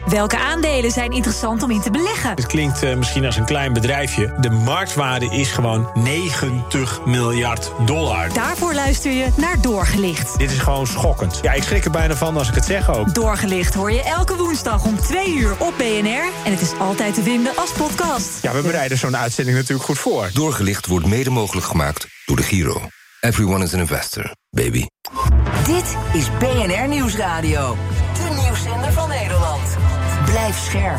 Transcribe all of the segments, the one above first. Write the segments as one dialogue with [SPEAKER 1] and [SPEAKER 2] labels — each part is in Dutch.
[SPEAKER 1] Welke aandelen zijn interessant om in te beleggen?
[SPEAKER 2] Het klinkt misschien als een klein bedrijfje. De marktwaarde is gewoon $90 miljard.
[SPEAKER 1] Daarvoor luister je naar Doorgelicht.
[SPEAKER 2] Dit is gewoon schokkend. Ja, ik schrik er bijna van als ik het zeg ook.
[SPEAKER 1] Doorgelicht hoor je elke woensdag om 2:00 op BNR. En het is altijd te vinden als podcast.
[SPEAKER 2] Ja, we bereiden zo'n uitzending natuurlijk goed voor.
[SPEAKER 3] Doorgelicht wordt mede mogelijk gemaakt door de Giro. Everyone is an investor, baby.
[SPEAKER 4] Dit is BNR Nieuwsradio. De nieuwszender van Nederland. Blijf scherp.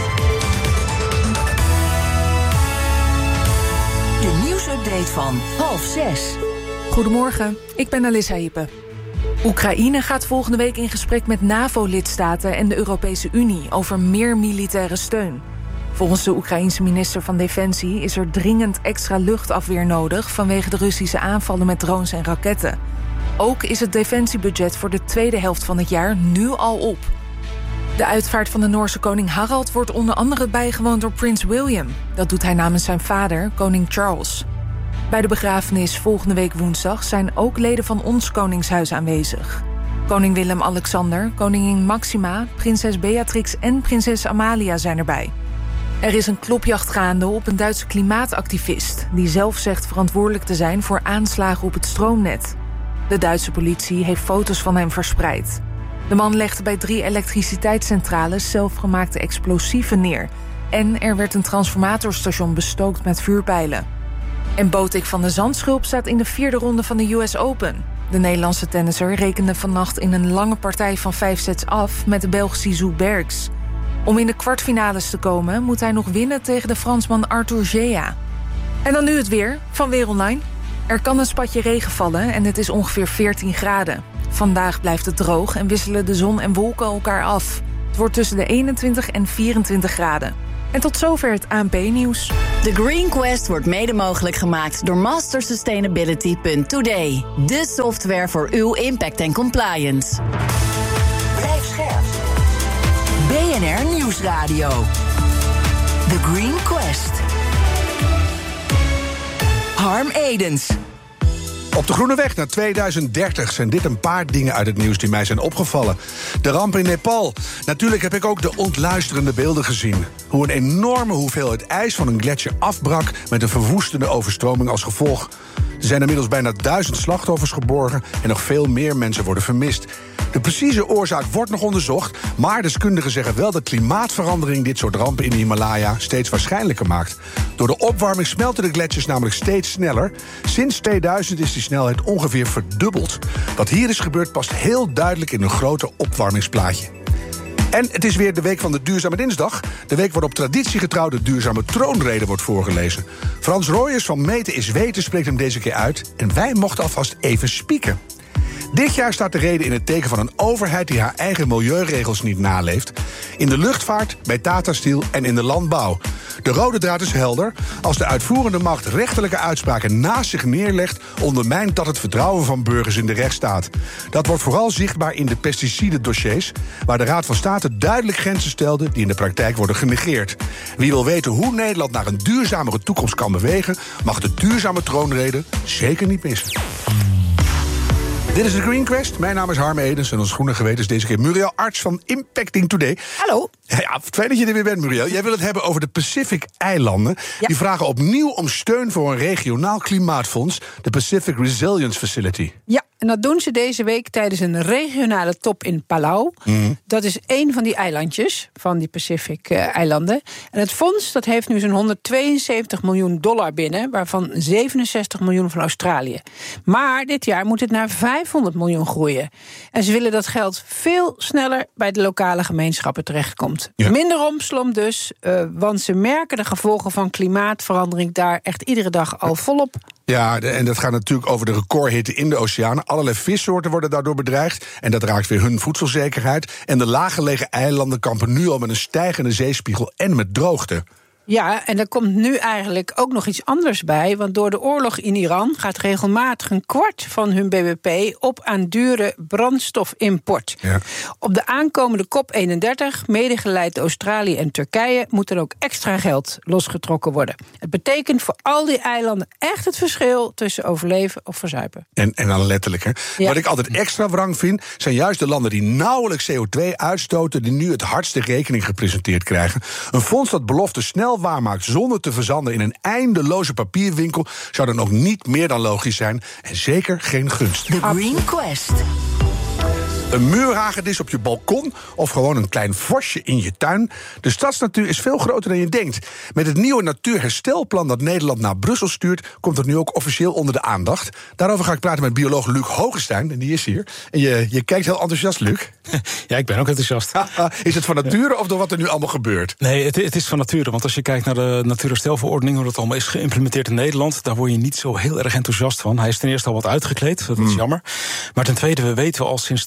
[SPEAKER 4] De nieuwsupdate van 5:30.
[SPEAKER 5] Goedemorgen, ik ben Alissa Hippe. Oekraïne gaat volgende week in gesprek met NAVO-lidstaten en de Europese Unie over meer militaire steun. Volgens de Oekraïense minister van Defensie is er dringend extra luchtafweer nodig vanwege de Russische aanvallen met drones en raketten. Ook is het defensiebudget voor de tweede helft van het jaar nu al op. De uitvaart van de Noorse koning Harald wordt onder andere bijgewoond door prins William. Dat doet hij namens zijn vader, koning Charles. Bij de begrafenis volgende week woensdag zijn ook leden van ons koningshuis aanwezig. Koning Willem-Alexander, koningin Maxima, prinses Beatrix en prinses Amalia zijn erbij. Er is een klopjacht gaande op een Duitse klimaatactivist die zelf zegt verantwoordelijk te zijn voor aanslagen op het stroomnet. De Duitse politie heeft foto's van hem verspreid. De man legde bij 3 elektriciteitscentrales zelfgemaakte explosieven neer. En er werd een transformatorstation bestookt met vuurpijlen. En Botik van de Zandschulp staat in de 4e ronde van de US Open. De Nederlandse tennisser rekende vannacht in een lange partij van 5 sets af met de Belgische Zoe Bergs. Om in de kwartfinales te komen moet hij nog winnen tegen de Fransman Arthur Gea. En dan nu het weer van Weer Online. Er kan een spatje regen vallen en het is ongeveer 14 graden. Vandaag blijft het droog en wisselen de zon en wolken elkaar af. Het wordt tussen de 21 en 24 graden. En tot zover het ANP-nieuws.
[SPEAKER 4] De Green Quest wordt mede mogelijk gemaakt door mastersustainability.today. De software voor uw impact en compliance. Blijf scherp. BNR Nieuwsradio. The Green Quest. Harm Edens.
[SPEAKER 6] Op de groene weg naar 2030 zijn dit een paar dingen uit het nieuws die mij zijn opgevallen. De ramp in Nepal. Natuurlijk heb ik ook de ontluisterende beelden gezien. Hoe een enorme hoeveelheid ijs van een gletsjer afbrak met een verwoestende overstroming als gevolg. Er zijn inmiddels bijna 1000 slachtoffers geborgen en nog veel meer mensen worden vermist. De precieze oorzaak wordt nog onderzocht, maar deskundigen zeggen wel dat klimaatverandering dit soort rampen in de Himalaya steeds waarschijnlijker maakt. Door de opwarming smelten de gletsjers namelijk steeds sneller. Sinds 2000 is die snelheid ongeveer verdubbeld. Wat hier is gebeurd past heel duidelijk in een groter opwarmingsplaatje. En het is weer de week van de Duurzame Dinsdag. De week waarop traditiegetrouw de duurzame troonrede wordt voorgelezen. Frans Roijers van Meten is Weten spreekt hem deze keer uit. En wij mochten alvast even spieken. Dit jaar staat de rede in het teken van een overheid die haar eigen milieuregels niet naleeft. In de luchtvaart, bij Tata Steel en in de landbouw. De rode draad is helder. Als de uitvoerende macht rechterlijke uitspraken naast zich neerlegt, ondermijnt dat het vertrouwen van burgers in de rechtsstaat. Dat wordt vooral zichtbaar in de pesticidendossiers, waar de Raad van State duidelijk grenzen stelde die in de praktijk worden genegeerd. Wie wil weten hoe Nederland naar een duurzamere toekomst kan bewegen, mag de duurzame troonrede zeker niet missen. Dit is de Green Quest. Mijn naam is Harm Edens en ons groene geweten is deze keer Muriel Arts van Impacting Today.
[SPEAKER 7] Hallo.
[SPEAKER 6] Ja, fijn dat je er weer bent, Muriel. Jij wil het hebben over de Pacific-eilanden. Ja. Die vragen opnieuw om steun voor een regionaal klimaatfonds, de Pacific Resilience Facility.
[SPEAKER 7] Ja, en dat doen ze deze week tijdens een regionale top in Palau. Dat is één van die eilandjes van die Pacific-eilanden. En het fonds dat heeft nu zo'n $172 miljoen binnen, waarvan 67 miljoen van Australië. Maar dit jaar moet het naar 500 miljoen groeien. En ze willen dat geld veel sneller bij de lokale gemeenschappen terechtkomt. Ja. Minder rompslomp dus, want ze merken de gevolgen van klimaatverandering daar echt iedere dag al volop.
[SPEAKER 6] Ja, en dat gaat natuurlijk over de recordhitte in de oceanen. Allerlei vissoorten worden daardoor bedreigd. En dat raakt weer hun voedselzekerheid. En de laaggelegen eilanden kampen nu al met een stijgende zeespiegel en met droogte.
[SPEAKER 7] Ja, en er komt nu eigenlijk ook nog iets anders bij. Want door de oorlog in Iran gaat regelmatig 1/4 van hun bbp op aan dure brandstofimport. Ja. Op de aankomende COP31, medegeleid door Australië en Turkije, moet er ook extra geld losgetrokken worden. Het betekent voor al die eilanden echt het verschil tussen overleven of verzuipen.
[SPEAKER 6] En dan letterlijk, hè. Ja. Wat ik altijd extra wrang vind, zijn juist de landen die nauwelijks CO2 uitstoten, die nu het hardste rekening gepresenteerd krijgen. Een fonds dat belofte snel waarmaakt zonder te verzanden in een eindeloze papierwinkel zou dan ook niet meer dan logisch zijn en zeker geen gunst.
[SPEAKER 4] The Green Quest.
[SPEAKER 6] Een muurhagedis op je balkon of gewoon een klein vosje in je tuin. De stadsnatuur is veel groter dan je denkt. Met het nieuwe natuurherstelplan dat Nederland naar Brussel stuurt, komt het nu ook officieel onder de aandacht. Daarover ga ik praten met bioloog Luc Hogestein, en die is hier. En je kijkt heel enthousiast, Luc.
[SPEAKER 8] Ja, ik ben ook enthousiast.
[SPEAKER 6] Is het van nature of door wat er nu allemaal gebeurt?
[SPEAKER 8] Nee, het is van nature. Want als je kijkt naar de natuurherstelverordening, hoe dat allemaal is geïmplementeerd in Nederland, daar word je niet zo heel erg enthousiast van. Hij is ten eerste al wat uitgekleed, dat is jammer. Maar ten tweede, we weten al sinds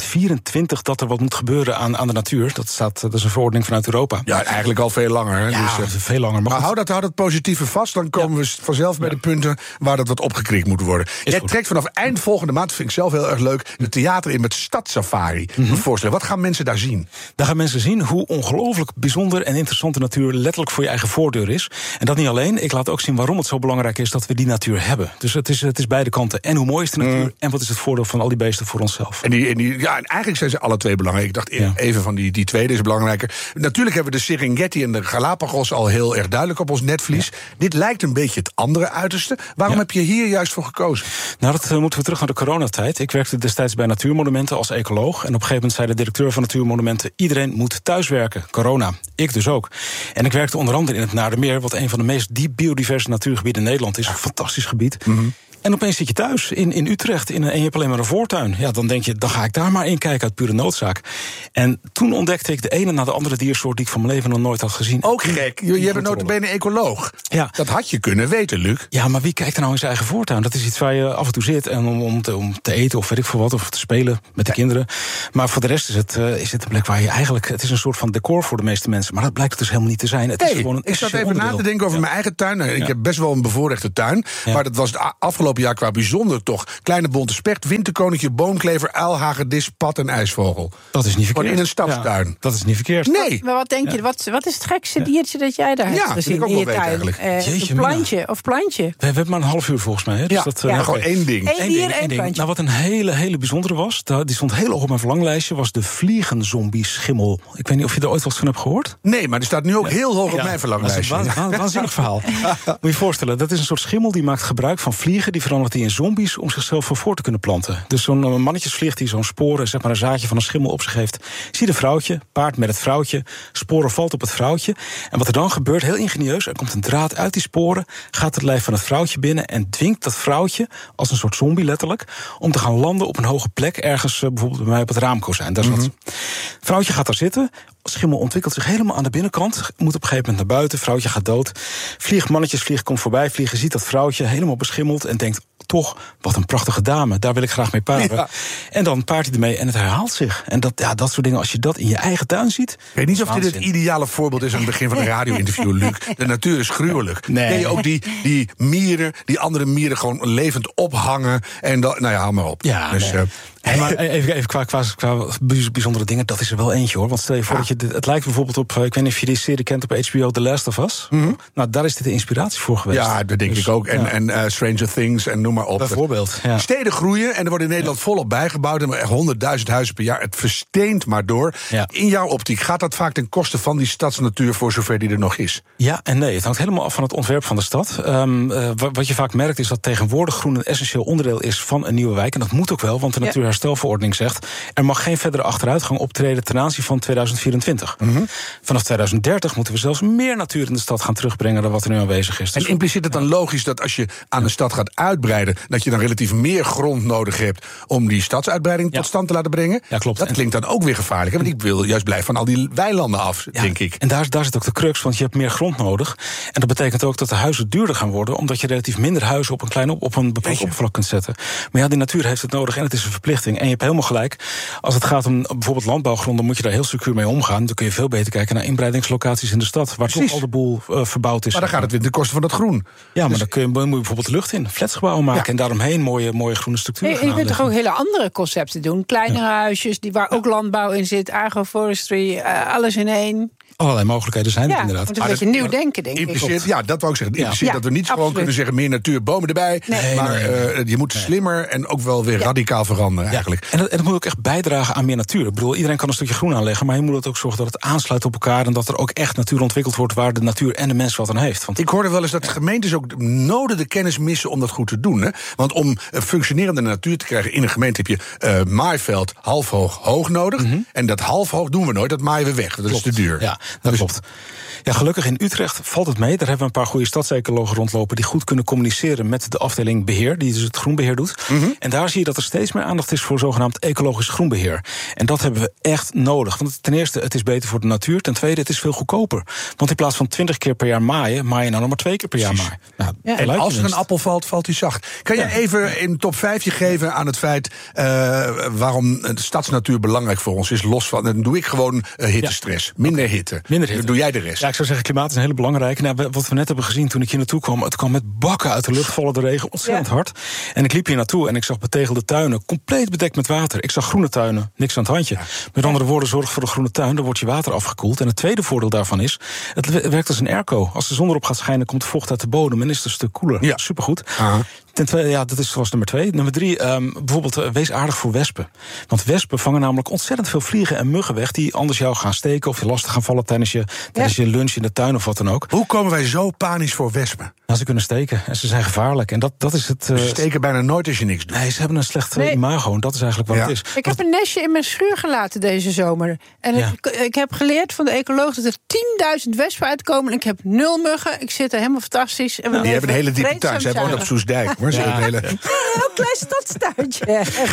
[SPEAKER 8] 2024 dat er wat moet gebeuren aan de natuur. Dat is een verordening vanuit Europa.
[SPEAKER 6] Ja, eigenlijk al veel langer. Hè?
[SPEAKER 8] Ja, dus, veel langer.
[SPEAKER 6] Maar hou dat positieve vast, dan komen we vanzelf bij de punten waar dat wat opgekrikt moet worden. Jij trekt vanaf eind volgende maand, vind ik zelf heel erg leuk, de theater in met Stadssafari. Voorstellen. Wat gaan mensen daar zien?
[SPEAKER 8] Daar gaan mensen zien hoe ongelooflijk bijzonder en interessante natuur letterlijk voor je eigen voordeur is. En dat niet alleen. Ik laat ook zien waarom het zo belangrijk is dat we die natuur hebben. Dus het is beide kanten. En hoe mooi is de natuur en wat is het voordeel van al die beesten voor onszelf.
[SPEAKER 6] En eigenlijk zijn ze alle twee belangrijk. Ik dacht even van die tweede is belangrijker. Natuurlijk hebben we de Serengeti en de Galapagos al heel erg duidelijk op ons netvlies. Ja. Dit lijkt een beetje het andere uiterste. Waarom heb je hier juist voor gekozen?
[SPEAKER 8] Nou, dat moeten we terug naar de coronatijd. Ik werkte destijds bij Natuurmonumenten als ecoloog. En op een gegeven moment zei de directeur van Natuurmonumenten: iedereen moet thuiswerken. Corona. Ik dus ook. En ik werkte onder andere in het Naardermeer, wat een van de meest biodiverse natuurgebieden in Nederland is. Een fantastisch gebied. En opeens zit je thuis in Utrecht en je hebt alleen maar een voortuin. Ja, dan denk je, dan ga ik daar maar in kijken uit pure noodzaak. En toen ontdekte ik de ene na de andere diersoort die ik van mijn leven nog nooit had gezien.
[SPEAKER 6] Ook gek. Je bent notabene ecoloog.
[SPEAKER 8] Ja.
[SPEAKER 6] Dat had je kunnen weten, Luc.
[SPEAKER 8] Ja, maar wie kijkt er nou in zijn eigen voortuin? Dat is iets waar je af en toe zit en om te eten of weet ik veel wat, of te spelen met de kinderen. Maar voor de rest is het een plek waar je eigenlijk, het is een soort van decor voor de meeste mensen. Maar dat blijkt het dus helemaal niet te zijn. Het is gewoon een
[SPEAKER 6] ik zat even na te denken over mijn eigen tuin. Ik heb best wel een bevoorrechte tuin. Ja. Maar dat was het afgelopen jaar qua bijzonder toch. Kleine bonte specht, winterkoninkje, boomklever, uilhagedis, pad en ijsvogel.
[SPEAKER 8] Dat is niet verkeerd.
[SPEAKER 6] Gewoon in een stadstuin.
[SPEAKER 8] Ja, dat is niet verkeerd.
[SPEAKER 6] Nee.
[SPEAKER 7] Maar wat denk je, wat is het gekste diertje dat jij daar hebt gezien in je tuin? Een plantje of plantje?
[SPEAKER 8] We hebben maar een half uur volgens mij. Hè? Dus
[SPEAKER 6] gewoon één ding.
[SPEAKER 7] Eén dier, één plantje.
[SPEAKER 8] Nou, wat een hele bijzondere was, die stond heel hoog op mijn verlanglijstje, was de vliegenzombieschimmel. Ik weet niet of je er ooit wat van hebt gehoord.
[SPEAKER 6] Nee, maar die staat nu ook heel hoog op mijn verlanglijstje.
[SPEAKER 8] Dat is een waanzinnig verhaal. Moet je je voorstellen, dat is een soort schimmel die maakt gebruik van vliegen, die verandert in zombies om zichzelf voor te kunnen planten. Dus zo'n mannetjesvlieg die zo'n sporen, zeg maar een zaadje van een schimmel op zich heeft, ziet een vrouwtje, paart met het vrouwtje, sporen valt op het vrouwtje. En wat er dan gebeurt, heel ingenieus, er komt een draad uit die sporen, gaat het lijf van het vrouwtje binnen en dwingt dat vrouwtje, als een soort zombie letterlijk, om te gaan landen op een hoge plek, ergens bijvoorbeeld bij mij op het raamkozijn. Dat is wat. Vrouwtje gaat daar zitten, schimmel ontwikkelt zich helemaal aan de binnenkant, moet op een gegeven moment naar buiten, vrouwtje gaat dood. Mannetjesvlieg komt voorbij, vliegen ziet dat vrouwtje helemaal beschimmeld en denkt, toch, wat een prachtige dame, daar wil ik graag mee paren. Ja. En dan paart hij ermee en het herhaalt zich. En dat soort dingen, als je dat in je eigen tuin ziet. Ik
[SPEAKER 6] weet niet of dit het ideale voorbeeld is aan het begin van een radio-interview, Luc. De natuur is gruwelijk.
[SPEAKER 8] Nee.
[SPEAKER 6] Ken je ook die mieren, die andere mieren gewoon levend ophangen. En dan, nou ja, hou maar op.
[SPEAKER 8] Ja, dus, maar even qua bijzondere dingen, dat is er wel eentje hoor. Want stel je voor dat je het lijkt bijvoorbeeld op, ik weet niet of je die serie kent op HBO, The Last of Us. Nou, daar is dit de inspiratie voor geweest.
[SPEAKER 6] Ja, dat denk ik ook. En Stranger Things en noem maar op.
[SPEAKER 8] Bijvoorbeeld.
[SPEAKER 6] Ja. Steden groeien en er worden in Nederland volop bijgebouwd. En 100.000 huizen per jaar. Het versteent maar door. Ja. In jouw optiek gaat dat vaak ten koste van die stadsnatuur voor zover die er nog is?
[SPEAKER 8] Ja en nee. Het hangt helemaal af van het ontwerp van de stad. Wat je vaak merkt is dat tegenwoordig groen een essentieel onderdeel is van een nieuwe wijk. En dat moet ook wel, want de Natuurherstelverordening zegt, er mag geen verdere achteruitgang optreden ten aanzien van 2024. Vanaf 2030 moeten we zelfs meer natuur in de stad gaan terugbrengen dan wat er nu aanwezig is. Dus
[SPEAKER 6] en impliceert het dan logisch dat als je aan de stad gaat uitbreiden, dat je dan relatief meer grond nodig hebt om die stadsuitbreiding tot stand te laten brengen?
[SPEAKER 8] Ja, klopt.
[SPEAKER 6] Dat klinkt dan ook weer gevaarlijk. Hè? Want ik wil juist blijven van al die weilanden af, denk ik.
[SPEAKER 8] En daar zit ook de crux, want je hebt meer grond nodig. En dat betekent ook dat de huizen duurder gaan worden, omdat je relatief minder huizen op een bepaald oppervlak kunt zetten. Maar ja, die natuur heeft het nodig en het is een verplichting verlichting. En je hebt helemaal gelijk. Als het gaat om bijvoorbeeld landbouwgronden, moet je daar heel secuur mee omgaan. Dan kun je veel beter kijken naar inbreidingslocaties in de stad, waar toch al de boel verbouwd is.
[SPEAKER 6] Maar dan gaat het weer ten koste van dat groen.
[SPEAKER 8] Ja, maar dan moet je bijvoorbeeld de lucht in, flatsgebouwen maken en daaromheen mooie groene structuren gaan
[SPEAKER 7] je kunt toch ook hele andere concepten doen? Kleinere huisjes, waar ook landbouw in zit, agroforestry, alles in één.
[SPEAKER 8] Allerlei mogelijkheden zijn er inderdaad.
[SPEAKER 7] Het is een beetje nieuw denken, denk ik.
[SPEAKER 6] Ja, dat wou ik zeggen. Impliceert dat we niet gewoon kunnen zeggen meer natuur, bomen erbij. Nee. Maar je moet slimmer en ook wel weer radicaal veranderen eigenlijk.
[SPEAKER 8] En dat moet ook echt bijdragen aan meer natuur. Ik bedoel, iedereen kan een stukje groen aanleggen, maar je moet ook zorgen dat het aansluit op elkaar en dat er ook echt natuur ontwikkeld wordt waar de natuur en de mens wat aan heeft. Want
[SPEAKER 6] ik hoorde wel eens dat gemeentes ook de kennis missen om dat goed te doen. Hè? Want om functionerende natuur te krijgen in een gemeente heb je maaiveld hoog nodig. En dat halfhoog doen we nooit, dat maaien we weg. Dat is te duur.
[SPEAKER 8] Ja, dat klopt. Ja, gelukkig in Utrecht valt het mee. Daar hebben we een paar goede stadsecologen rondlopen die goed kunnen communiceren met de afdeling beheer, die dus het groenbeheer doet. En daar zie je dat er steeds meer aandacht is voor zogenaamd ecologisch groenbeheer. En dat hebben we echt nodig. Want ten eerste, het is beter voor de natuur. Ten tweede, het is veel goedkoper. Want in plaats van 20 keer per jaar maaien, maai je nou nog maar 2 keer per jaar maaien. Nou,
[SPEAKER 6] en als er een appel valt, valt hij zacht. Kan je even een top 5 geven aan het feit waarom de stadsnatuur belangrijk voor ons is? Los van, dan doe ik gewoon hittestress. Minder hitte. Dan doe jij de rest.
[SPEAKER 8] Ja, ik zou zeggen, klimaat is een hele belangrijke. Nou, wat we net hebben gezien toen ik hier naartoe kwam, het kwam met bakken uit de lucht, vallen de regen ontzettend hard. En ik liep hier naartoe en ik zag betegelde tuinen compleet bedekt met water. Ik zag groene tuinen, niks aan het handje. Met andere woorden, zorg voor de groene tuin, dan wordt je water afgekoeld. En het tweede voordeel daarvan is, het werkt als een airco. Als de zon erop gaat schijnen, komt de vocht uit de bodem en is het een stuk koeler. Ja. Supergoed. Ten tweede, dat was nummer 2. Nummer 3, bijvoorbeeld wees aardig voor wespen. Want wespen vangen namelijk ontzettend veel vliegen en muggen weg die anders jou gaan steken of je lastig gaan vallen tijdens je lunch in de tuin of wat dan ook.
[SPEAKER 6] Hoe komen wij zo panisch voor wespen?
[SPEAKER 8] Nou, ze kunnen steken en ze zijn gevaarlijk. En dat is het.
[SPEAKER 6] Ze steken bijna nooit als je niks doet.
[SPEAKER 8] Nee, ze hebben een slecht imago en dat is eigenlijk wat het is.
[SPEAKER 7] Ik heb een nestje in mijn schuur gelaten deze zomer. En ik heb geleerd van de ecoloog dat er 10.000 wespen uitkomen. En ik heb 0 muggen. Ik zit er helemaal fantastisch. En
[SPEAKER 6] die hebben een hele diepe tuin. Ze wonen op Soestdijk. Hoor.
[SPEAKER 7] Een heel klein stadstuintje.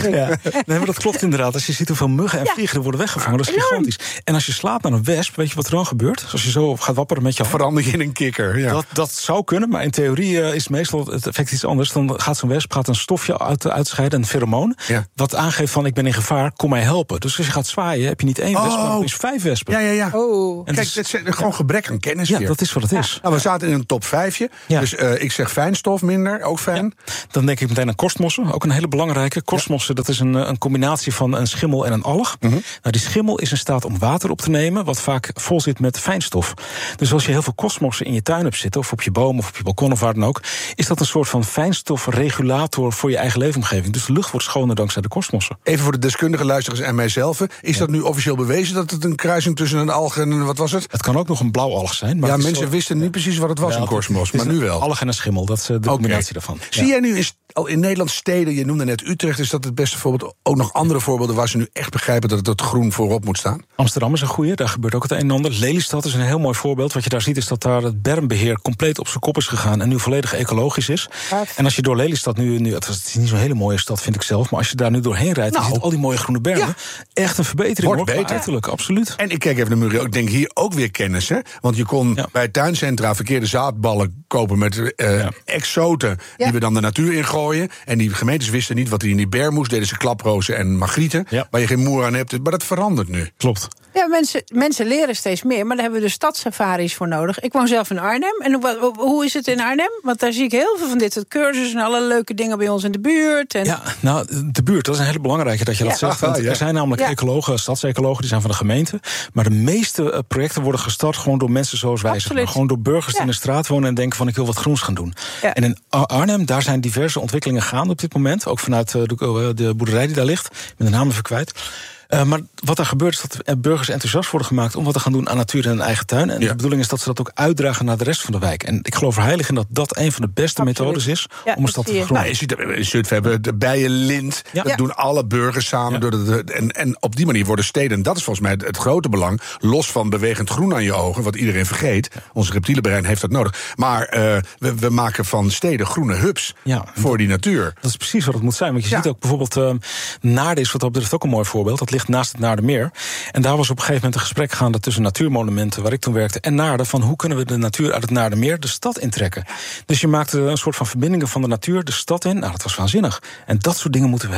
[SPEAKER 8] Nee, maar dat klopt inderdaad. Als je ziet hoeveel muggen en vliegen er worden weggevangen, dat is gigantisch. En als je slaapt naar een wesp, weet je wat er dan gebeurt? Als je zo gaat wapperen met je hand,
[SPEAKER 6] verander je in een kikker. Ja.
[SPEAKER 8] Dat zou kunnen, maar in theorie is meestal het effect iets anders. Dan gaat zo'n wesp een stofje uitscheiden, een feromoon, dat aangeeft van ik ben in gevaar, kom mij helpen. Dus als je gaat zwaaien, heb je niet 1 wesp, maar is 5 wespen.
[SPEAKER 6] Ja. En kijk, dit is gewoon gebrek aan kennis.
[SPEAKER 8] Ja, dat is wat het is.
[SPEAKER 6] Nou, we zaten in een top 5. Dus ik zeg fijnstof minder, ook fijn.
[SPEAKER 8] Ja. Dan denk ik meteen aan korstmossen, ook een hele belangrijke. Korstmossen, dat is een combinatie van een schimmel en een alg. Nou, die schimmel is in staat om water op te nemen, wat vaak vol zit met fijnstof. Dus als je heel veel korstmossen in je tuin hebt zitten, of op je boom of op je balkon of waar dan ook, is dat een soort van fijnstofregulator voor je eigen leefomgeving. Dus de lucht wordt schoner dankzij de korstmossen.
[SPEAKER 6] Even voor de deskundige luisteraars en mijzelf. Is dat nu officieel bewezen dat het een kruising tussen een alg en wat was het?
[SPEAKER 8] Het kan ook nog een blauwalg zijn. Maar
[SPEAKER 6] mensen wisten niet precies wat het was, een korstmos, maar nu wel.
[SPEAKER 8] Alg en een schimmel, dat is de combinatie daarvan.
[SPEAKER 6] Zie jij nu al in Nederland steden, je noemde net Utrecht, is dat het beste voorbeeld? Ook nog andere voorbeelden waar ze nu echt begrijpen dat het groen voorop moet staan?
[SPEAKER 8] Amsterdam is een goeie, daar gebeurt ook het een en ander. Lelystad is een heel mooi voorbeeld. Wat je daar ziet is dat daar het bermbeheer compleet op zijn kop is gegaan en nu volledig ecologisch is. En als je door Lelystad nu het is niet zo'n hele mooie stad, vind ik zelf, maar als je daar nu doorheen rijdt, je ziet al die mooie groene bermen. Echt een verbetering.
[SPEAKER 6] Wordt beter.
[SPEAKER 8] Uiterlijk, absoluut.
[SPEAKER 6] En ik kijk even naar Muriel, ik denk hier ook weer kennis, hè? Want je kon bij tuincentra verkeerde zaadballen kopen met exoten die we dan de natuur ingooien. En die gemeentes wisten niet wat er in die ber moest, deden ze klaprozen en magrieten, waar je geen moer aan hebt. Maar dat verandert nu.
[SPEAKER 8] Klopt.
[SPEAKER 7] Ja, mensen leren steeds meer, maar daar hebben we dus stadsafaris voor nodig. Ik woon zelf in Arnhem. En hoe is het in Arnhem? Want daar zie ik heel veel van dit soort cursussen en alle leuke dingen bij ons in de buurt. En
[SPEAKER 8] ja, nou, de buurt, dat is een hele belangrijke dat je dat zegt. Want er zijn namelijk ecologen, stadsecologen, die zijn van de gemeente. Maar de meeste projecten worden gestart gewoon door mensen zoals wij. Gewoon door burgers die in de straat wonen en denken van ik wil wat groens gaan doen. Ja. En in Arnhem, daar zijn diverse ontwikkelingen gaande op dit moment. Ook vanuit de boerderij die daar ligt. Ik ben de naam even kwijt. Maar wat er gebeurt is dat burgers enthousiast worden gemaakt om wat te gaan doen aan natuur in hun eigen tuin. En de bedoeling is dat ze dat ook uitdragen naar de rest van de wijk. En ik geloof er heilig in dat dat een van de beste methodes is om een stad te vergroenen.
[SPEAKER 6] Je ziet in Zutphen hebben de bijenlint. Dat doen alle burgers samen. En op die manier worden steden, en dat is volgens mij het grote belang, los van bewegend groen aan je ogen, wat iedereen vergeet. Ons reptiele brein heeft dat nodig. Maar we maken van steden groene hubs voor die natuur.
[SPEAKER 8] Dat is precies wat het moet zijn. Want je ziet ook bijvoorbeeld Naarden is wat dat betreft ook een mooi voorbeeld. Dat ligt naast het Naardermeer. En daar was op een gegeven moment een gesprek gaande tussen natuurmonumenten, waar ik toen werkte, en Naarden, van hoe kunnen we de natuur uit het Naardermeer de stad intrekken. Dus je maakte een soort van verbindingen van de natuur de stad in. Nou, dat was waanzinnig. En dat soort dingen moeten we hebben.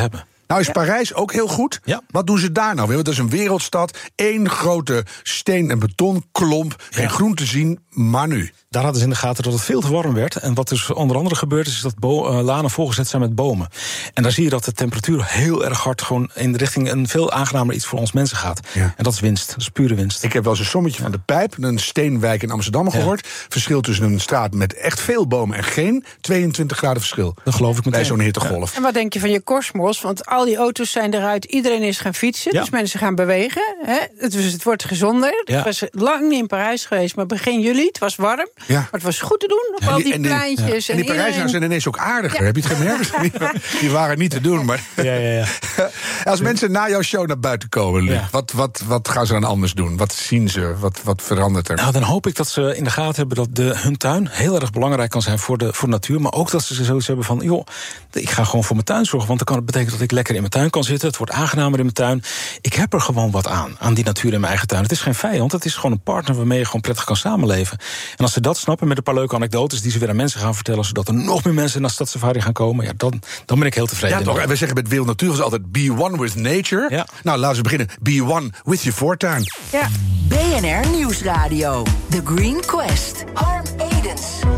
[SPEAKER 6] Nou is Parijs ook heel goed.
[SPEAKER 8] Ja.
[SPEAKER 6] Wat doen ze daar nou weer? Want dat is een wereldstad. 1 grote steen- en betonklomp. Geen groen te zien, maar nu.
[SPEAKER 8] Daar hadden ze in de gaten dat het veel te warm werd. En wat dus onder andere gebeurd is dat lanen volgezet zijn met bomen. En daar zie je dat de temperatuur heel erg hard gewoon in de richting een veel aangenamer iets voor ons mensen gaat. Ja. En dat is winst, dat is pure winst.
[SPEAKER 6] Ik heb wel eens een sommetje van de Pijp, een steenwijk in Amsterdam gehoord. Verschil tussen een straat met echt veel bomen en geen, 22 graden verschil.
[SPEAKER 8] Dat geloof ik meteen.
[SPEAKER 6] Bij zo'n hittegolf.
[SPEAKER 7] Ja. En wat denk je van je kosmos? Want al die auto's zijn eruit, iedereen is gaan fietsen. Dus mensen gaan bewegen. Hè? Dus het wordt gezonder. Ja. Het was lang niet in Parijs geweest, maar begin juli, het was warm. Ja. Maar het was goed te doen op al die pleintjes.
[SPEAKER 6] En die Parijzenaars zijn ineens ook aardiger. Heb je het gemerkt? Die waren niet te doen. Maar
[SPEAKER 8] ja.
[SPEAKER 6] Als mensen na jouw show naar buiten komen, Luc, wat gaan ze dan anders doen? Wat zien ze? Wat verandert er?
[SPEAKER 8] Nou, dan hoop ik dat ze in de gaten hebben dat hun tuin heel erg belangrijk kan zijn voor de natuur. Maar ook dat ze zoiets hebben van, joh, ik ga gewoon voor mijn tuin zorgen. Want dan kan het betekenen dat ik lekker in mijn tuin kan zitten. Het wordt aangenamer in mijn tuin. Ik heb er gewoon wat aan die natuur in mijn eigen tuin. Het is geen vijand, het is gewoon een partner waarmee je gewoon prettig kan samenleven. En als ze dat snappen met een paar leuke anekdotes die ze weer aan mensen gaan vertellen, zodat er nog meer mensen naar Stadssafari gaan komen, ja, dan ben ik heel tevreden.
[SPEAKER 6] Ja, toch? En we zeggen met Wereld Natuur is altijd be one with nature. Ja. Nou, laten we beginnen. Be one with je voortuin.
[SPEAKER 4] Ja. BNR Nieuwsradio. The Green Quest. Harm Edens.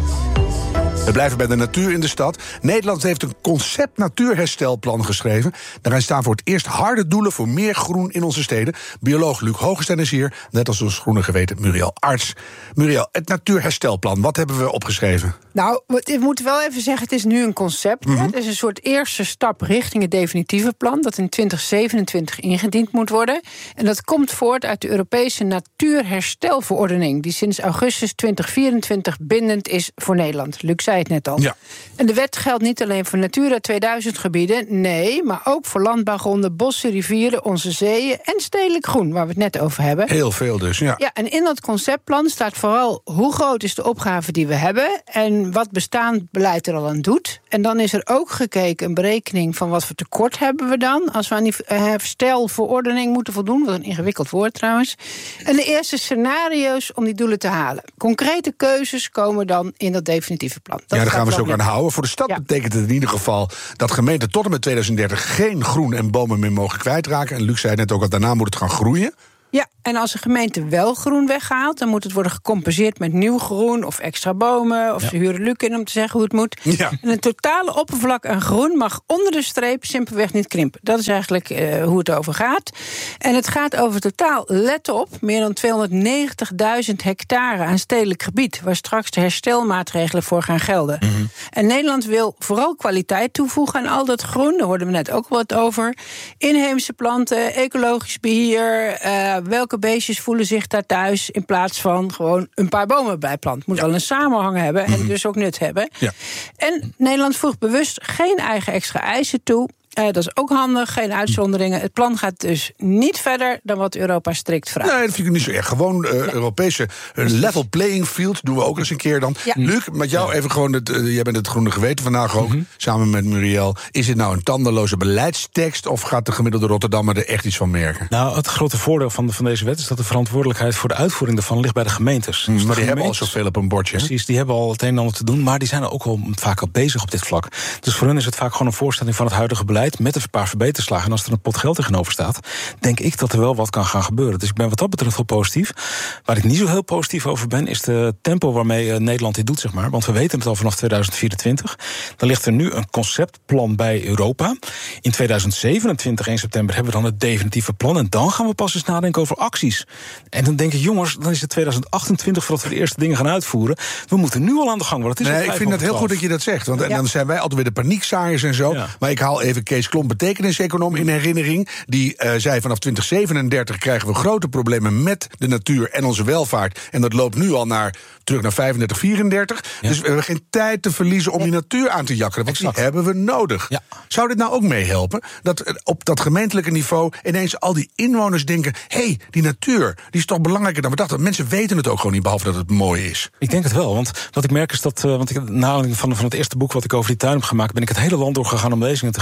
[SPEAKER 6] We blijven bij de natuur in de stad. Nederland heeft een concept natuurherstelplan geschreven. Daarin staan voor het eerst harde doelen voor meer groen in onze steden. Bioloog Luc Hogenstein is hier, net als ons groene geweten Muriel Arts. Muriel, het natuurherstelplan, wat hebben we opgeschreven?
[SPEAKER 7] Nou, ik moet wel even zeggen, het is nu een concept. Het is een soort eerste stap richting het definitieve plan, dat in 2027 ingediend moet worden. En dat komt voort uit de Europese Natuurherstelverordening, die sinds augustus 2024 bindend is voor Nederland. Luc zei het net al. Ja. En de wet geldt niet alleen voor Natura 2000 gebieden, nee, maar ook voor landbouwgronden, bossen, rivieren, onze zeeën en stedelijk groen, waar we het net over hebben.
[SPEAKER 6] Heel veel dus, ja.
[SPEAKER 7] Ja, en in dat conceptplan staat vooral hoe groot is de opgave die we hebben en wat bestaand beleid er al aan doet. En dan is er ook gekeken, een berekening van wat voor tekort hebben we dan, als we aan die herstelverordening moeten voldoen, wat een ingewikkeld woord trouwens. En de eerste scenario's om die doelen te halen. Concrete keuzes komen dan in dat definitieve plan. Dat
[SPEAKER 6] daar gaan we ze ook aan houden. Voor de stad betekent het in ieder geval dat gemeenten tot en met 2030 geen groen en bomen meer mogen kwijtraken. En Luc zei net ook al, daarna moet het gaan groeien.
[SPEAKER 7] Ja, en als een gemeente wel groen weghaalt, dan moet het worden gecompenseerd met nieuw groen of extra bomen. Of ze huren Luc in om te zeggen hoe het moet. Ja. En het totale oppervlak aan groen mag onder de streep simpelweg niet krimpen. Dat is eigenlijk hoe het over gaat. En het gaat over totaal, let op, meer dan 290.000 hectare aan stedelijk gebied, waar straks de herstelmaatregelen voor gaan gelden. Mm-hmm. En Nederland wil vooral kwaliteit toevoegen aan al dat groen. Daar hoorden we net ook wat over. Inheemse planten, ecologisch beheer, welke beestjes voelen zich daar thuis, in plaats van gewoon een paar bomen bij plant. Moet wel een samenhang hebben en dus ook nut hebben. Ja. En Nederland voegt bewust geen eigen extra eisen toe. Dat is ook handig, geen uitzonderingen. Het plan gaat dus niet verder dan wat Europa strikt vraagt.
[SPEAKER 6] Nee, dat vind ik niet zo erg. Gewoon Europese level playing field doen we ook eens een keer dan. Ja. Luc, met jou even gewoon, jij bent het groene geweten vandaag ook, samen met Muriel. Is het nou een tandeloze beleidstekst of gaat de gemiddelde Rotterdammer er echt iets van merken?
[SPEAKER 8] Nou, het grote voordeel van deze wet is dat de verantwoordelijkheid voor de uitvoering daarvan ligt bij de gemeentes.
[SPEAKER 6] Dus maar die hebben al zoveel op een bordje.
[SPEAKER 8] Precies, die hebben al het een en ander te doen, maar die zijn er ook al vaak al bezig op dit vlak. Dus voor hen is het vaak gewoon een voorstelling van het huidige beleid met een paar verbeterslagen. En als er een pot geld tegenover staat, denk ik dat er wel wat kan gaan gebeuren. Dus ik ben wat dat betreft wel positief. Waar ik niet zo heel positief over ben, is de tempo waarmee Nederland dit doet, zeg maar. Want we weten het al vanaf 2024. Dan ligt er nu een conceptplan bij Europa. In 2027, 1 september, hebben we dan het definitieve plan. En dan gaan we pas eens nadenken over acties. En dan denk ik, jongens, dan is het 2028 voordat we de eerste dingen gaan uitvoeren. We moeten nu al aan de gang. Want het is
[SPEAKER 6] ik vind het heel goed dat je dat zegt. Want dan zijn wij altijd weer de paniekzaaiers en zo. Ja. Maar ik haal even Kees Klomp, betekeniseconoom, in herinnering. Die zei vanaf 2037 krijgen we grote problemen met de natuur en onze welvaart. En dat loopt nu al terug naar 35, 34. Ja. Dus we hebben geen tijd te verliezen om die natuur aan te jakkeren. Want die hebben we nodig. Ja. Zou dit nou ook meehelpen? Dat op dat gemeentelijke niveau ineens al die inwoners denken, hé, die natuur, die is toch belangrijker dan we dachten. Mensen weten het ook gewoon niet, behalve dat het mooi is.
[SPEAKER 8] Ik denk het wel, want wat ik merk is dat, na aanleiding van het eerste boek wat ik over die tuin heb gemaakt, ben ik het hele land doorgegaan om lezingen te geven. En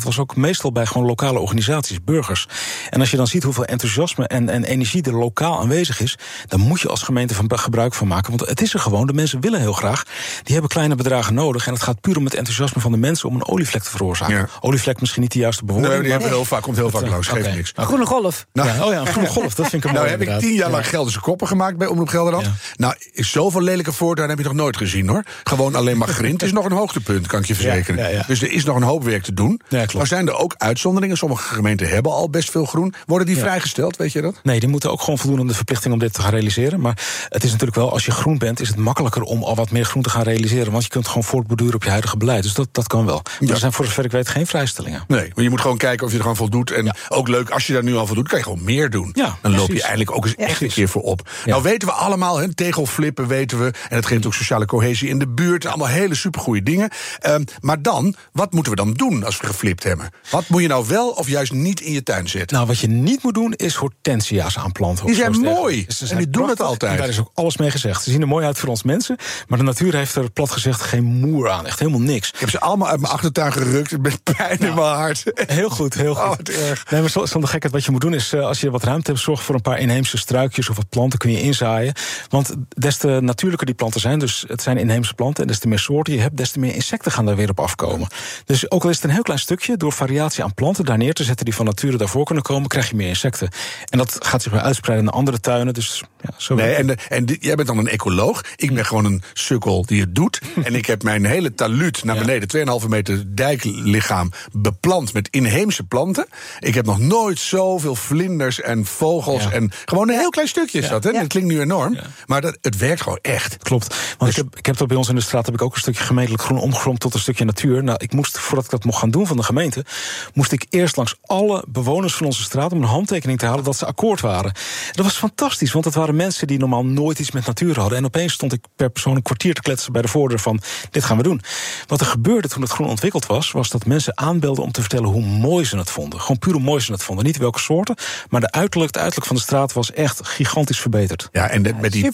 [SPEAKER 8] was ook meestal bij gewoon lokale organisaties, burgers. En als je dan ziet hoeveel enthousiasme en energie er lokaal aanwezig is, dan moet je als gemeente van gebruik van maken. Want het is er gewoon, de mensen willen heel graag. Die hebben kleine bedragen nodig. En het gaat puur om het enthousiasme van de mensen om een olievlek te veroorzaken. Ja. Olievlek misschien niet de juiste bewoording.
[SPEAKER 6] Nee, die hebben komt heel vaak langs, geeft niks.
[SPEAKER 7] Groene golf.
[SPEAKER 6] Nou,
[SPEAKER 8] een groene golf, dat vind ik een mooi.
[SPEAKER 6] Nou heb ik 10 jaar lang Gelderse koppen gemaakt bij Omroep Gelderland. Ja. Nou, zoveel lelijke voortuinen heb je nog nooit gezien, hoor. Gewoon alleen maar grind is nog een hoogtepunt, kan ik je verzekeren. Ja. Dus er is nog een hoop werk te doen. Ja, maar zijn er ook uitzonderingen? Sommige gemeenten hebben al best veel groen. Worden die vrijgesteld, weet je dat?
[SPEAKER 8] Nee, die moeten ook gewoon voldoen aan de verplichting om dit te gaan realiseren. Maar het is natuurlijk wel, als je groen bent, is het makkelijker om al wat meer groen te gaan realiseren. Want je kunt gewoon voortborduren op je huidige beleid. Dus dat kan wel. Maar er zijn voor zover ik weet geen vrijstellingen.
[SPEAKER 6] Nee, maar je moet gewoon kijken of je er gewoon voldoet. En ook leuk, als je daar nu al voldoet, kan je gewoon meer doen. Ja, dan loop je eigenlijk ook eens echt een keer voor op. Ja. Nou weten we allemaal, tegelflippen weten we. En het geeft ook sociale cohesie in de buurt. Allemaal hele supergoeie dingen. Maar dan, wat moeten we dan doen als we geflipt hebben? Wat moet je nou wel of juist niet in je tuin zetten?
[SPEAKER 8] Nou, wat je niet moet doen, is hortensia's aanplanten.
[SPEAKER 6] Die zijn mooi. En die doen het altijd.
[SPEAKER 8] En daar is ook alles mee gezegd. Ze zien er mooi uit voor ons mensen. Maar de natuur heeft er plat gezegd geen moer aan. Echt helemaal niks.
[SPEAKER 6] Ik heb ze allemaal uit mijn achtertuin gerukt. Met pijn in mijn hart.
[SPEAKER 8] Heel goed, heel goed.
[SPEAKER 6] Oh, wat erg.
[SPEAKER 8] Nee, maar zonder gekheid, wat je moet doen is, als je wat ruimte hebt, zorg voor een paar inheemse struikjes of wat planten kun je inzaaien. Want des te natuurlijker die planten zijn, dus het zijn inheemse planten, en des te meer soorten je hebt, des te meer insecten gaan daar weer op afkomen. Dus ook al is het een heel klein stukje, door variatie aan planten daar neer te zetten die van nature daarvoor kunnen komen, krijg je meer insecten. En dat gaat zich weer uitspreiden naar andere tuinen. Dus ja, zo.
[SPEAKER 6] Nee, en jij bent dan een ecoloog. Ik ben gewoon een sukkel die het doet. En ik heb mijn hele taluut naar beneden, 2,5 meter dijklichaam, beplant met inheemse planten. Ik heb nog nooit zoveel vlinders en vogels en gewoon een heel klein stukje is dat. Hè? Dat klinkt nu enorm, maar het werkt gewoon echt.
[SPEAKER 8] Klopt. Want dus ik heb dat bij ons in de straat heb ik ook een stukje gemeentelijk groen omgevormd tot een stukje natuur. Nou, ik moest, voordat ik dat mocht gaan doen van de gemeente, moest ik eerst langs alle bewoners van onze straat om een handtekening te halen dat ze akkoord waren. Dat was fantastisch, want het waren mensen die normaal nooit iets met natuur hadden. En opeens stond ik per persoon een kwartier te kletsen bij de voordeur van dit gaan we doen. Wat er gebeurde toen het groen ontwikkeld was dat mensen aanbelden om te vertellen hoe mooi ze het vonden. Gewoon puur hoe mooi ze het vonden. Niet welke soorten, maar het uiterlijk van de straat was echt gigantisch verbeterd.
[SPEAKER 6] Ja, en met die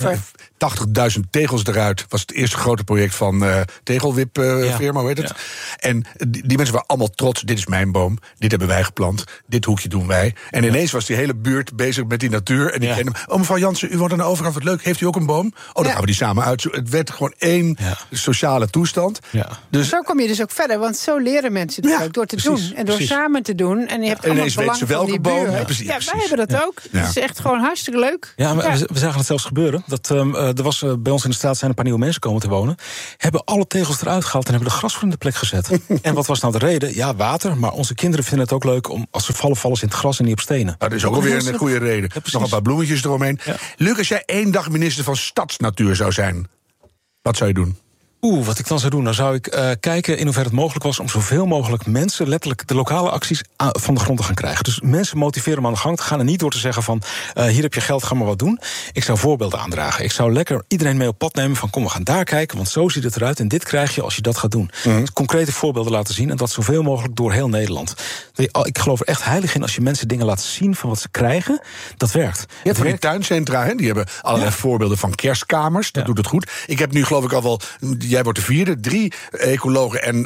[SPEAKER 6] 80.000 tegels eruit was het eerste grote project van Tegelwip firma, hoe heet het? Ja. En die mensen waren allemaal trots. Dit is mijn boom, dit hebben wij geplant, dit hoekje doen wij. En ineens was die hele buurt bezig met die natuur. En die kenden hem. Oh, mevrouw Jansen, u woont aan de overkant, wat leuk. Heeft u ook een boom? Oh, dan gaan we die samen uitzoeken. Het werd gewoon één sociale toestand.
[SPEAKER 7] Ja. Dus zo kom je dus ook verder, want zo leren mensen het ook door te doen. En door samen te doen. En je hebt allemaal belang van die buurt. Wij hebben dat ook. Het is echt gewoon hartstikke leuk.
[SPEAKER 8] Ja, maar we zagen het zelfs gebeuren. Dat er was bij ons in de straat zijn een paar nieuwe mensen komen te wonen. Hebben alle tegels eruit gehaald en hebben de grasvloer in de plek gezet. En wat was nou de reden? Ja, water. Maar onze kinderen vinden het ook leuk om als ze vallen ze in het gras en niet op stenen.
[SPEAKER 6] Dat is ook alweer een goede reden. Ja, nog een paar bloemetjes eromheen. Ja. Luc, als jij 1 dag minister van Stadsnatuur zou zijn, wat zou je doen?
[SPEAKER 8] Wat ik dan zou doen, dan zou ik kijken in hoeverre het mogelijk was om zoveel mogelijk mensen, letterlijk de lokale acties, van de grond te gaan krijgen. Dus mensen motiveren om aan de gang te gaan en niet door te zeggen van hier heb je geld, ga maar wat doen. Ik zou voorbeelden aandragen. Ik zou lekker iedereen mee op pad nemen van kom, we gaan daar kijken, want zo ziet het eruit en dit krijg je als je dat gaat doen. Dus concrete voorbeelden laten zien en dat zoveel mogelijk door heel Nederland. Ik geloof er echt heilig in als je mensen dingen laat zien van wat ze krijgen, dat werkt.
[SPEAKER 6] Je hebt van die tuincentra, die hebben allerlei voorbeelden van kerstkamers, dat doet het goed. Ik heb nu geloof ik al wel, jij wordt de 4e, 3 ecologen en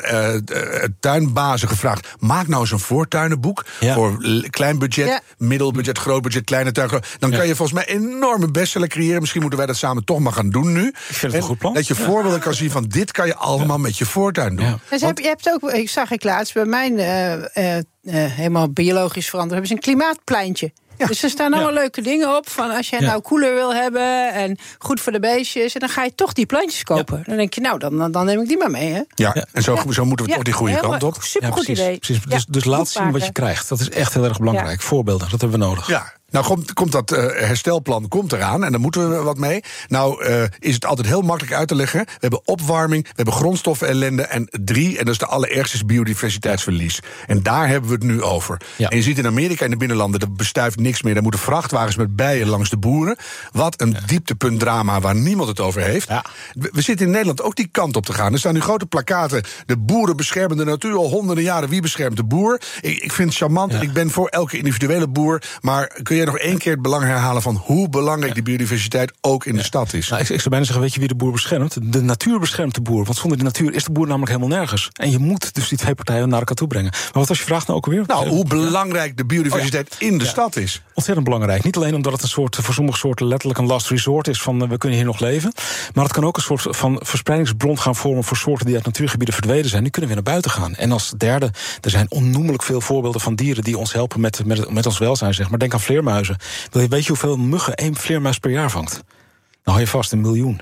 [SPEAKER 6] tuinbazen gevraagd. Maak nou eens een voortuinenboek voor klein budget, middelbudget, groot budget, kleine tuin. Dan kan je volgens mij enorme bestseller creëren. Misschien moeten wij dat samen toch maar gaan doen nu.
[SPEAKER 8] Ik vind het een goed plan.
[SPEAKER 6] Dat je voorbeelden kan zien van dit kan je allemaal met je voortuin doen.
[SPEAKER 7] Ja. Dus je hebt ook, ik zag ik laatst bij mijn helemaal biologisch veranderd, hebben ze een klimaatpleintje. Ja. Dus er staan allemaal leuke dingen op. Van als jij nou koeler wil hebben en goed voor de beestjes. En dan ga je toch die plantjes kopen. Dan denk je, nou, dan neem ik die maar mee. Hè?
[SPEAKER 6] Ja, en zo moeten we toch die goede kant op.
[SPEAKER 7] Supergoed idee.
[SPEAKER 8] Precies. Dus laat zien wat je krijgt. Dat is echt heel erg belangrijk. Voorbeelden, dat hebben we nodig.
[SPEAKER 6] Ja. Nou, komt dat herstelplan eraan en daar moeten we wat mee. Nou, is het altijd heel makkelijk uit te leggen. We hebben opwarming, we hebben grondstoffenellende en 3, en dat is de allerergste, is biodiversiteitsverlies. En daar hebben we het nu over. Ja. En je ziet in Amerika in de binnenlanden, er bestuift niks meer. Daar moeten vrachtwagens met bijen langs de boeren. Wat een dieptepuntdrama waar niemand het over heeft. Ja. We zitten in Nederland ook die kant op te gaan. Er staan nu grote plakkaten. De boeren beschermen de natuur al honderden jaren. Wie beschermt de boer? Ik vind het charmant. Ja. Ik ben voor elke individuele boer. Maar kun je je nog 1 keer het belang herhalen van hoe belangrijk die biodiversiteit ook in de stad is?
[SPEAKER 8] Nou, ik zou bijna zeggen, weet je wie de boer beschermt? De natuur beschermt de boer. Want zonder de natuur is de boer namelijk helemaal nergens. En je moet dus die 2 partijen naar elkaar toe brengen. Maar wat was je vraag nou ook alweer?
[SPEAKER 6] Nou, hoe belangrijk de biodiversiteit in de stad is.
[SPEAKER 8] Ontzettend belangrijk. Niet alleen omdat het voor sommige soorten letterlijk een last resort is van we kunnen hier nog leven. Maar het kan ook een soort van verspreidingsbron gaan vormen voor soorten die uit natuurgebieden verdwenen zijn. Die kunnen weer naar buiten gaan. En als derde, er zijn onnoemelijk veel voorbeelden van dieren die ons helpen met ons welzijn, zeg maar. Denk aan vleermuizen. Weet je hoeveel muggen 1 vleermuis per jaar vangt? Nou, hou je vast, 1 miljoen.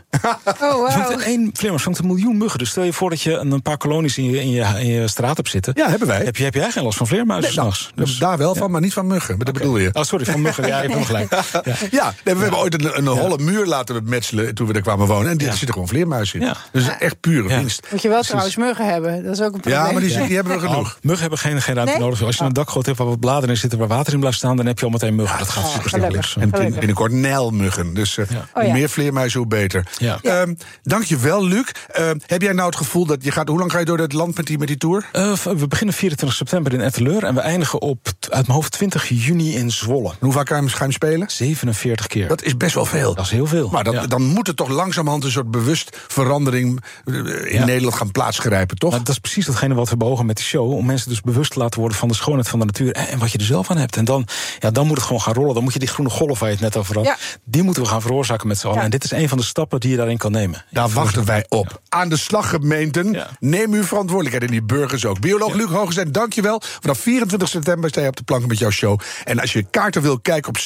[SPEAKER 7] Oh, wow.
[SPEAKER 8] 1 vleermuis vangt 1 miljoen muggen. Dus stel je voor dat je een paar kolonies in je straat hebt zitten.
[SPEAKER 6] Ja, hebben wij.
[SPEAKER 8] Heb jij geen last van vleermuizen s'nachts?
[SPEAKER 6] Dus, daar wel van, maar niet van muggen. Maar dat bedoel je.
[SPEAKER 8] Oh, sorry, van muggen. Ja, je hebt hem gelijk.
[SPEAKER 6] We hebben ooit een holle muur laten metselen toen we er kwamen wonen. En daar zitten gewoon vleermuizen in.
[SPEAKER 8] Ja.
[SPEAKER 6] Dus echt pure winst.
[SPEAKER 7] Moet je wel trouwens muggen hebben. Dat is ook een probleem.
[SPEAKER 6] Ja, maar die hebben we genoeg.
[SPEAKER 8] Muggen hebben geen ruimte nodig. Als je een dakgoot hebt waar wat bladeren in zitten, waar water in blijft staan, dan heb je al meteen muggen. Dat gaat super snel.
[SPEAKER 6] En binnenkort nijlmuggen. Dus hoe meer vleermuizen, hoe beter.
[SPEAKER 8] Ja.
[SPEAKER 6] Dank je wel, Luc. Heb jij nou het gevoel dat je gaat... Hoe lang ga je door het land met die tour?
[SPEAKER 8] We beginnen 24 september in Etteleur en we eindigen uit mijn hoofd 20 juni in Zwolle.
[SPEAKER 6] En hoe vaak ga je spelen?
[SPEAKER 8] 47 keer.
[SPEAKER 6] Dat is best wel veel.
[SPEAKER 8] Dat is heel veel.
[SPEAKER 6] Maar dan moet er toch langzamerhand een soort bewust verandering in Nederland gaan plaatsgrijpen, toch?
[SPEAKER 8] Nou, dat is precies datgene wat we beogen met die show. Om mensen dus bewust te laten worden van de schoonheid van de natuur en wat je er zelf aan hebt. En dan moet het gewoon gaan rollen. Dan moet je die groene golf waar je het net over had, die moeten we gaan veroorzaken met z'n allen. En dit is een van de stappen die je daarin kan nemen.
[SPEAKER 6] Daar wachten wij op. Ja. Aan de slag, gemeenten. Ja. Neem uw verantwoordelijkheid en die burgers ook. Bioloog Luc Hoogezijn, dank je wel. Vanaf 24 september sta je op de plank met jouw show. En als je kaarten wil, kijk op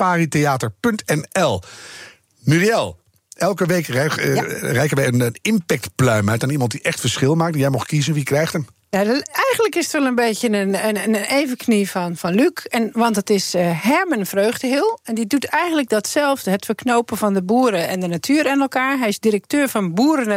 [SPEAKER 6] stadsafarietheater.nl. Muriel, elke week reiken wij een impactpluim uit aan iemand die echt verschil maakt. Jij mocht kiezen, wie krijgt hem?
[SPEAKER 7] Ja, eigenlijk is het wel een beetje een evenknie van Luc. Want het is Herman Vreugdehil. En die doet eigenlijk datzelfde. Het verknopen van de boeren en de natuur aan elkaar. Hij is directeur van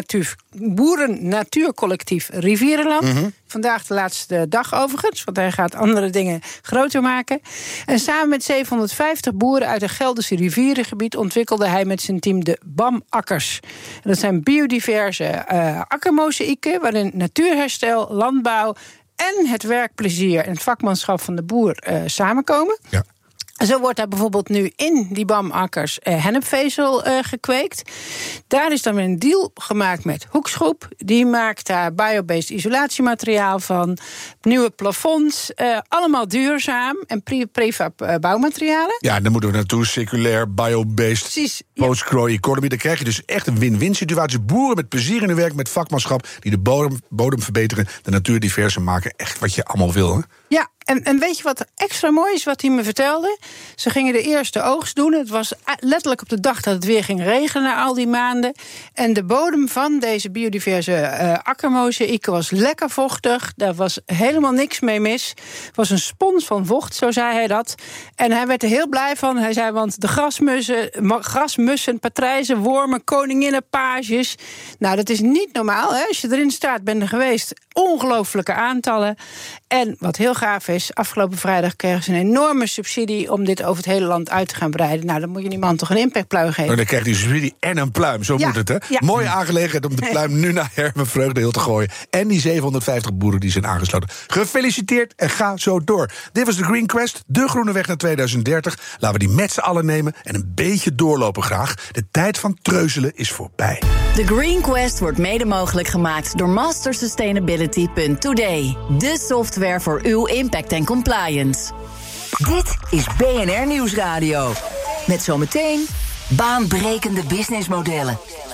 [SPEAKER 7] Boeren-Natuurcollectief Rivierenland. Mm-hmm. Vandaag de laatste dag overigens, want hij gaat andere dingen groter maken. En samen met 750 boeren uit het Gelderse rivierengebied ontwikkelde hij met zijn team de BAM-akkers. En dat zijn biodiverse akkermozaïeken waarin natuurherstel, landbouw en het werkplezier en het vakmanschap van de boer samenkomen. Ja. Zo wordt daar bijvoorbeeld nu in die BAM-akkers hennepvezel gekweekt. Daar is dan weer een deal gemaakt met Hoeksgroep. Die maakt daar biobased isolatiemateriaal van. Nieuwe plafonds. Allemaal duurzaam. En prefab bouwmaterialen. Ja,
[SPEAKER 6] daar moeten we naartoe. Circulair, biobased, post-grow economy. Dan krijg je dus echt een win-win situatie. Boeren met plezier in hun werk, met vakmanschap. Die de bodem verbeteren, de natuur diverser maken. Echt wat je allemaal wil, hè?
[SPEAKER 7] Ja, en weet je wat extra mooi is wat hij me vertelde? Ze gingen de eerste oogst doen. Het was letterlijk op de dag dat het weer ging regenen na al die maanden. En de bodem van deze biodiverse akkermozaïeken was lekker vochtig. Daar was helemaal niks mee mis. Het was een spons van vocht, zo zei hij dat. En hij werd er heel blij van. Hij zei, want de grasmussen, patrijzen, wormen, koninginnen, pages. Nou, dat is niet normaal, hè? Als je erin staat, ben er geweest. Ongelooflijke aantallen. En wat heel gaaf is, afgelopen vrijdag kregen ze een enorme subsidie om dit over het hele land uit te gaan breiden. Nou, dan moet je die man toch een impactpluim geven.
[SPEAKER 6] Nou, dan krijgt hij subsidie en een pluim, zo moet het, hè? Ja. Mooie aangelegenheid om de pluim nu naar Herman Vreugdehil te gooien. En die 750 boeren die zijn aangesloten. Gefeliciteerd en ga zo door. Dit was de Green Quest, de groene weg naar 2030. Laten we die met z'n allen nemen en een beetje doorlopen graag. De tijd van treuzelen is voorbij.
[SPEAKER 1] De Green Quest wordt mede mogelijk gemaakt door mastersustainability.today. De software voor uw impact en compliance.
[SPEAKER 4] Dit is BNR Nieuwsradio. Met zometeen baanbrekende businessmodellen.